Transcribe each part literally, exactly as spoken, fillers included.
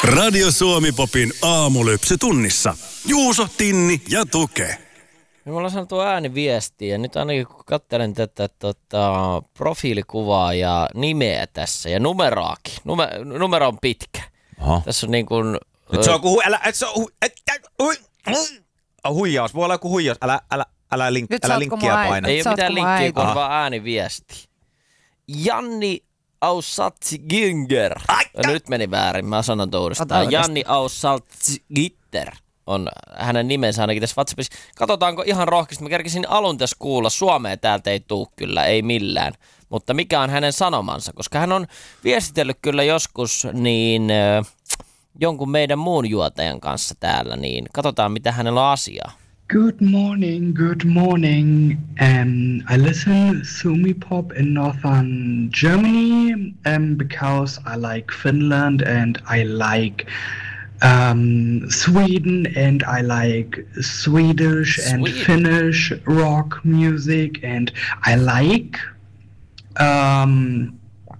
Radio Suomi-popin aamulypsy tunnissa. Juuso, Tinni ja Tuke. Me ollaan saatu ääniviestiä ja nyt ainakin kun katselen tätä tota, profiilikuvaa ja nimeä tässä ja numeraakin. Nume, numero on pitkä. Oho. Tässä on niin kuin... Nyt se on kuin hu... Älä... Et se on hu... Et, hui... Oh, huijaus. Voi olla joku huijaus. Älä, älä, älä, link, älä linkkiä paina. Ei ole mitään linkkiä, kun vaan ääniviesti. Janni Ausatsiginger. Nyt meni väärin, mä sanon uudestaan. Janni Ausatsigitter on hänen nimensä ainakin tässä WhatsAppissa. Katsotaanko ihan rohkeasti. Mä kerkisin alun tässä kuulla. Suomea täältä ei tuu kyllä, ei millään. Mutta mikä on hänen sanomansa? Koska hän on viestitellyt kyllä joskus niin äh, jonkun meidän muun juotajan kanssa täällä. Niin katsotaan, mitä hänellä on asiaa. Good morning, good morning. Um, I listen Sumi Pop in northern Germany um, because I like Finland and I like um, Sweden and I like Swedish Sweden. and Finnish rock music and I like um,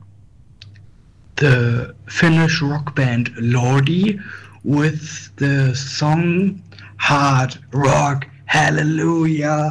the Finnish rock band Lordi with the song Hard Rock Hallelujah.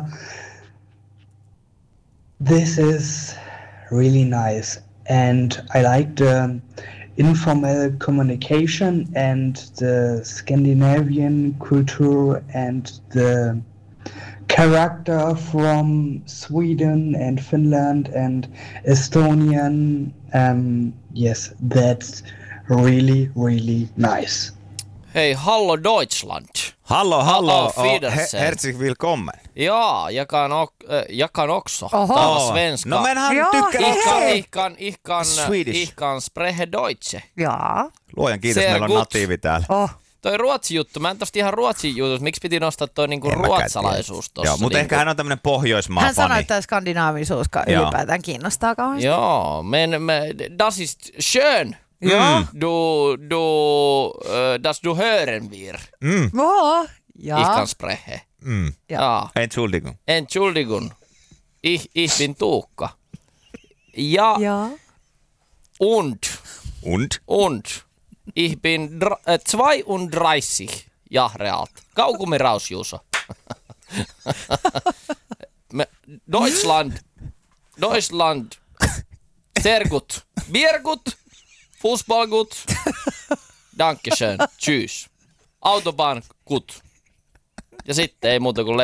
This is really nice and I like the informal communication and the Scandinavian culture and the character from Sweden and Finland and Estonian. Um, yes, that's really, really nice. Hei, hallo Deutschland. Hallo, hallo. Hallo, Oh, Fiedersen. he, herzlich willkommen. Ja, jag kan, ok- äh, jag kan också Oho. tala Oh. svenska. No men han Joo, tykkää. hei, Ich kan, hei. ich kan, ich kan, Swedish. ich kan spreche Deutsche. Jaa. Luojan kiitos, Sehr meillä on gut. natiivi täällä. Oh. Toi ruotsi juttu, mä en tosta ihan ruotsi juttu, miksi piti nostaa toi niinku En mäkään ruotsalaisuus tiedä. tossa. Joo, mutta niinku. ehkä hän on tämmönen Pohjoismaa Hän sanoi, fani. että skandinaavisuus Joo. ylipäätään kiinnostaa kauheasti. Joo, men, men das ist schön. Ja. Du, du, äh, dass du hören wir. Mm, Joo. Ich Ja. kan spreche. mm. Ja. Ja. Entschuldigung. Entschuldigung. Ich, ich bin Tuukka. Ja, Ja. und, Und? und, ich bin dr- äh, zweiunddreißig Jahre alt. Kaukumi raus, Juuso. Me- Deutschland, Deutschland, sehr gut. Bier gut, Fußball gut. Dankeschön, tschüss. Autobahn gut. Ja sitten ei muuta kuin